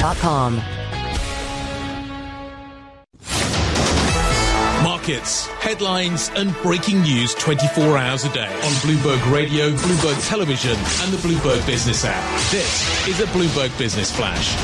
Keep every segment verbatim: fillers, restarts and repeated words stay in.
dot com. Markets, headlines and breaking news twenty-four hours a day on Bloomberg Radio, Bloomberg Television and the Bloomberg Business app. This is a Bloomberg Business Flash.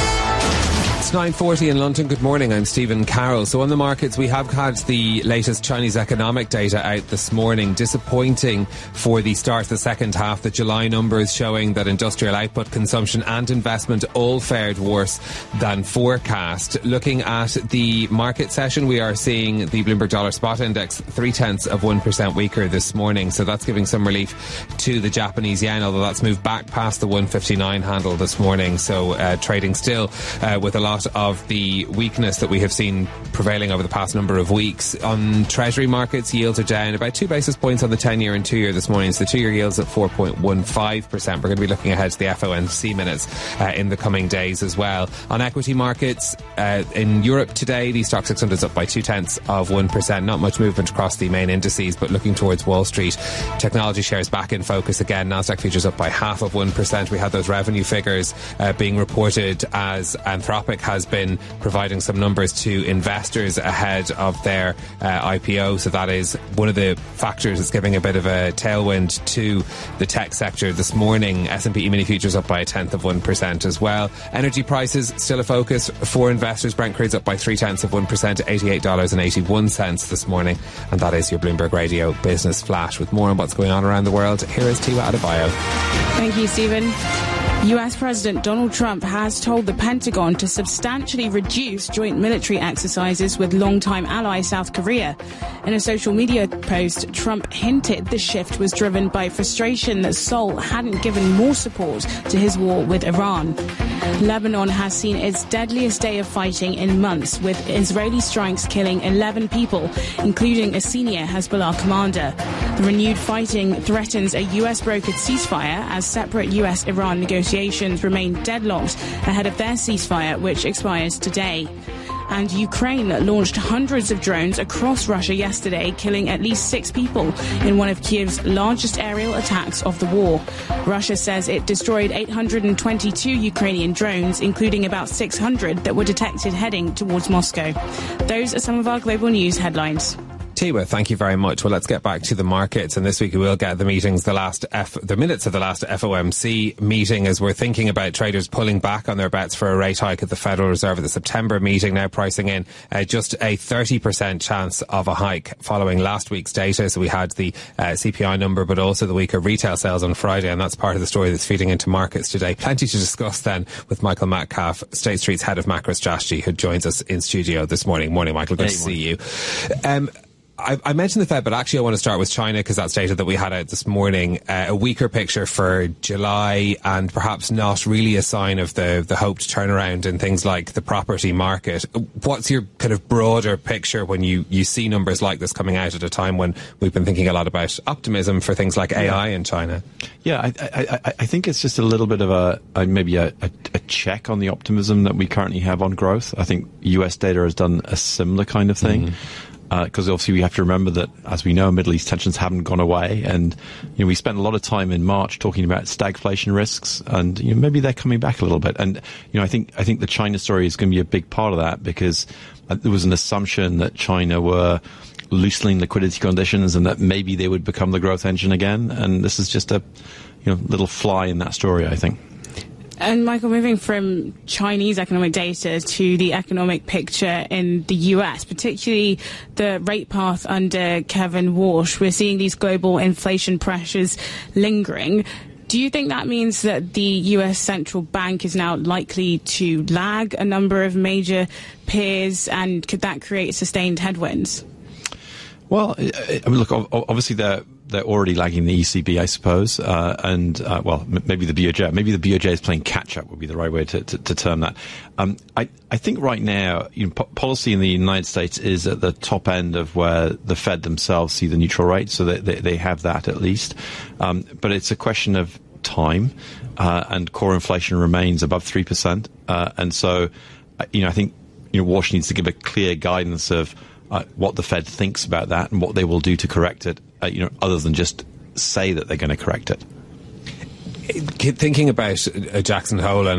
It's nine forty in London. Good morning, I'm Stephen Carroll. So on the markets, we have had the latest Chinese economic data out this morning. Disappointing for the start of the second half. The July numbers showing that industrial output, consumption and investment all fared worse than forecast. Looking at the market session, we are seeing the Bloomberg Dollar Spot Index three-tenths of one percent weaker this morning. So that's giving some relief to the Japanese yen, although that's moved back past the one fifty-nine handle this morning. So uh, trading still uh, with a lot of the weakness that we have seen prevailing over the past number of weeks. On Treasury markets, yields are down about two basis points on the ten-year and two-year this morning. So the two-year yield's at four point one five percent. We're going to be looking ahead to the F O M C minutes uh, in the coming days as well. On equity markets, uh, in Europe today, the Stoxx six hundred is up by two-tenths of one percent. Not much movement across the main indices, but looking towards Wall Street, technology shares back in focus again. Nasdaq futures up by half of one percent. We had those revenue figures uh, being reported as Anthropic has been providing some numbers to investors ahead of their uh, I P O. So that is one of the factors that's giving a bit of a tailwind to the tech sector this morning. S and P E-mini futures up by a tenth of one percent as well. Energy prices still a focus for investors. Brent crude's up by three tenths of one percent to eighty-eight dollars and eighty-one cents this morning. And that is your Bloomberg Radio Business Flash. With more on what's going on around the world, here is Tiwa Adebayo. Thank you, Stephen. U S President Donald Trump has told the Pentagon to substantially reduce joint military exercises with longtime ally South Korea. In a social media post, Trump hinted the shift was driven by frustration that Seoul hadn't given more support to his war with Iran. Lebanon has seen its deadliest day of fighting in months, with Israeli strikes killing eleven people, including a senior Hezbollah commander. The renewed fighting threatens a U S-brokered ceasefire as separate U S-Iran negotiations remain deadlocked ahead of their ceasefire, which expires today. And Ukraine launched hundreds of drones across Russia yesterday, killing at least six people in one of Kiev's largest aerial attacks of the war. Russia says it destroyed eight hundred twenty-two Ukrainian drones, including about six hundred that were detected heading towards Moscow. Those are some of our global news headlines. Tiwa, thank you very much. Well, let's get back to the markets, and this week we will get the meetings, the last F, the minutes of the last F O M C meeting, as we're thinking about traders pulling back on their bets for a rate hike at the Federal Reserve at the September meeting, now pricing in uh, just a thirty percent chance of a hike following last week's data. So we had the uh, C P I number, but also the weaker retail sales on Friday, and that's part of the story that's feeding into markets today. Plenty to discuss then with Michael Metcalf, State Street's head of macro strategy, who joins us in studio this morning. Morning, Michael. Good hey, to morning. see you. Um, I, I mentioned the Fed, but actually I want to start with China, because that's data that we had out this morning. Uh, a weaker picture for July, and perhaps not really a sign of the, the hoped turnaround in things like the property market. What's your kind of broader picture when you, you see numbers like this coming out at a time when we've been thinking a lot about optimism for things like A I in China? Yeah, I, I, I think it's just a little bit of a, a maybe a, a, a check on the optimism that we currently have on growth. I think U S data has done a similar kind of thing. Mm-hmm. Because uh, obviously we have to remember that, as we know, Middle East tensions haven't gone away, and you know we spent a lot of time in March talking about stagflation risks, and you know maybe they're coming back a little bit. And you know I think I think the China story is going to be a big part of that, because uh, there was an assumption that China were loosening liquidity conditions and that maybe they would become the growth engine again. And this is just a you know little fly in that story, I think. And Michael, moving from Chinese economic data to the economic picture in the U S, particularly the rate path under Kevin Walsh, we're seeing these global inflation pressures lingering. Do you think that means that the U S central bank is now likely to lag a number of major peers, and could that create sustained headwinds? Well, I mean, look, obviously they're they're already lagging the E C B, I suppose, uh, and uh, well, m- maybe the B O J, maybe the B O J is playing catch up would be the right way to, to, to term that. Um, I I think right now, you know, po- policy in the United States is at the top end of where the Fed themselves see the neutral rate, so they they, they have that at least. Um, but it's a question of time, uh, and core inflation remains above three percent, uh, and so uh, you know I think you know Walsh needs to give a clear guidance of Uh, what the Fed thinks about that and what they will do to correct it, uh, you know, other than just say that they're going to correct it. Thinking about uh, Jackson Hole and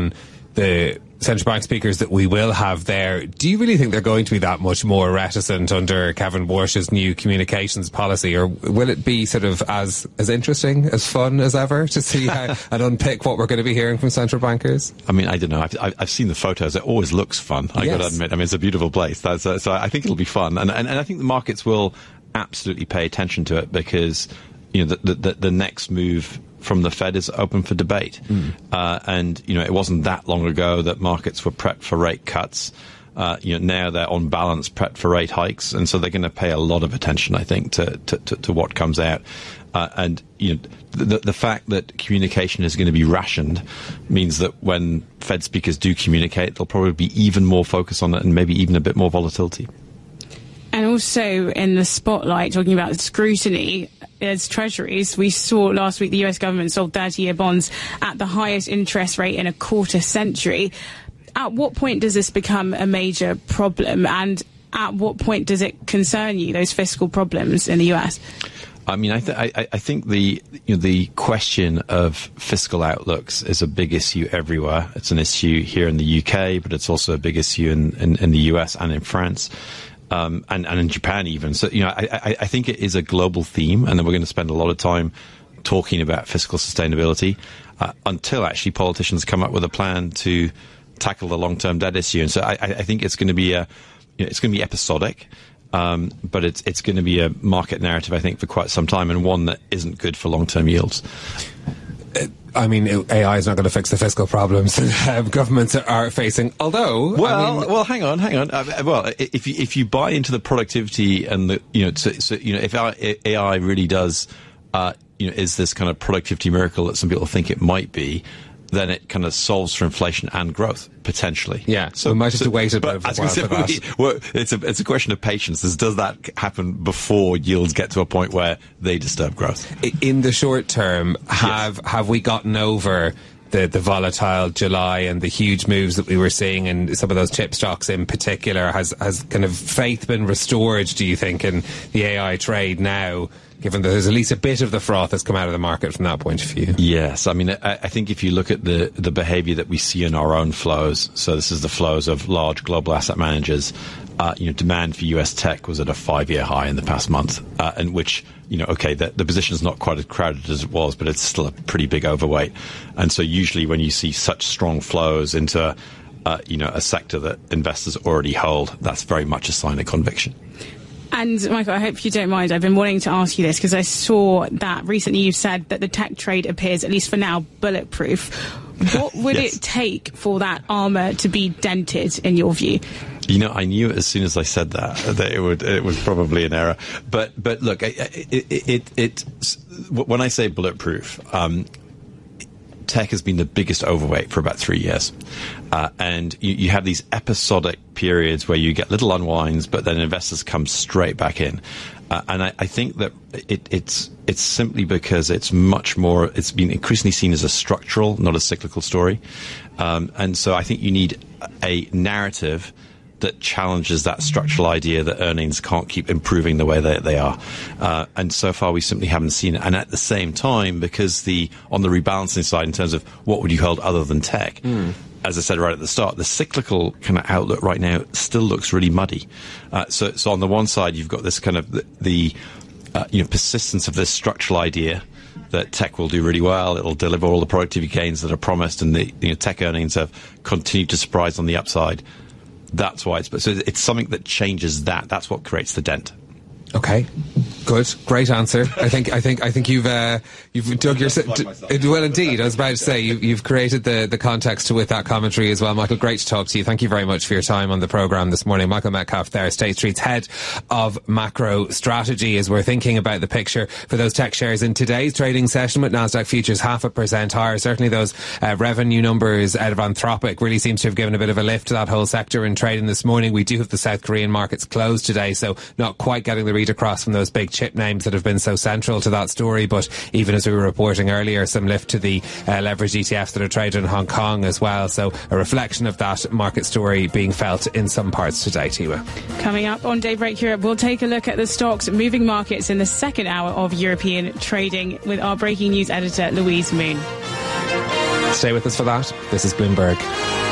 the central bank speakers that we will have there, do you really think they're going to be that much more reticent under Kevin Warsh's new communications policy, or will it be sort of as as interesting, as fun as ever to see how, and unpick what we're going to be hearing from central bankers? I mean, I don't know. I've, I've seen the photos. It always looks fun. I Yes. got to admit. I mean, it's a beautiful place. That's, uh, so I think it'll be fun, and, and and I think the markets will absolutely pay attention to it, because you know the the, the next move from the Fed is open for debate. Mm. Uh, and, you know, it wasn't that long ago that markets were prepped for rate cuts. Uh, you know, now they're on balance prepped for rate hikes. And so they're going to pay a lot of attention, I think, to, to, to, to what comes out. Uh, and, you know, the, the fact that communication is going to be rationed means that when Fed speakers do communicate, there'll probably be even more focus on it and maybe even a bit more volatility. And also in the spotlight, talking about scrutiny, as treasuries, we saw last week the U S government sold thirty-year bonds at the highest interest rate in a quarter century. At what point does this become a major problem, and at what point does it concern you, those fiscal problems in the U S? I mean, I, th- I, I think the you know, the question of fiscal outlooks is a big issue everywhere. It's an issue here in the U K, but it's also a big issue in, in, in the U S and in France. Um, and, and in Japan even. So, you know, I, I, I think it is a global theme, and then we're going to spend a lot of time talking about fiscal sustainability uh, until actually politicians come up with a plan to tackle the long-term debt issue. And so I, I think it's going to be a, you know, it's going to be episodic, um, but it's it's going to be a market narrative, I think, for quite some time, and one that isn't good for long-term yields. I mean, A I is not going to fix the fiscal problems uh, governments are facing. Although, well, I mean, well, hang on, hang on. Uh, well, if you if you buy into the productivity and the you know, so, so you know, if A I really does, uh, you know, is this kind of productivity miracle that some people think it might be, then it kind of solves for inflation and growth potentially. Yeah, so we might have so, to wait a bit of a while say, for that. We, well, it's a it's a question of patience. Does, does that happen before yields get to a point where they disturb growth? In the short term, have yes. have we gotten over the the volatile July and the huge moves that we were seeing in some of those chip stocks in particular? Has has kind of faith been restored, do you think, in the A I trade now, given that there's at least a bit of the froth that's come out of the market from that point of view? Yes. I mean, I, I think if you look at the, the behavior that we see in our own flows, so this is the flows of large global asset managers, uh, you know, demand for U S tech was at a five-year high in the past month, uh, in which, you know, okay, the, the position is not quite as crowded as it was, but it's still a pretty big overweight. And so usually when you see such strong flows into, uh, you know, a sector that investors already hold, that's very much a sign of conviction. And, Michael, I hope you don't mind. I've been wanting to ask you this because I saw that recently you've said that the tech trade appears, at least for now, bulletproof. What would yes. it take for that armour to be dented, in your view? You know, I knew as soon as I said that that it would it was probably an error. But but look, it it, it, it when I say bulletproof, um, tech has been the biggest overweight for about three years. Uh, and you, you have these episodic periods where you get little unwinds, but then investors come straight back in. Uh, and I, I think that it, it's it's simply because it's much more, it's been increasingly seen as a structural, not a cyclical story. Um, and so I think you need a narrative that challenges that structural idea that earnings can't keep improving the way that they are. Uh, and so far we simply haven't seen it. And at the same time, because the on the rebalancing side, in terms of what would you hold other than tech, mm. as I said right at the start, the cyclical kind of outlook right now still looks really muddy. Uh, so, so on the one side, you've got this kind of the, the uh, you know, persistence of this structural idea that tech will do really well, it'll deliver all the productivity gains that are promised, and the you know, tech earnings have continued to surprise on the upside. That's why it's, so it's something that changes that. That's what creates the dent. Okay, good, great answer. I think, I think, I think you've uh, you've dug your. D- well, indeed, I was about to say you, you've created the the context with that commentary as well, Michael. Great to talk to you. Thank you very much for your time on the programme this morning, Michael Metcalf. There, State Street's head of macro strategy, as we're thinking about the picture for those tech shares in today's trading session with Nasdaq futures half a percent higher. Certainly, those uh, revenue numbers out of Anthropic really seems to have given a bit of a lift to that whole sector in trading this morning. We do have the South Korean markets closed today, so not quite getting the read across from those big chip names that have been so central to that story. But even as we were reporting earlier, some lift to the uh, leveraged E T Fs that are traded in Hong Kong as well. So a reflection of that market story being felt in some parts today, Tiwa. Coming up on Daybreak Europe, we'll take a look at the stocks moving markets in the second hour of European trading with our breaking news editor, Louise Moon. Stay with us for that. This is Bloomberg.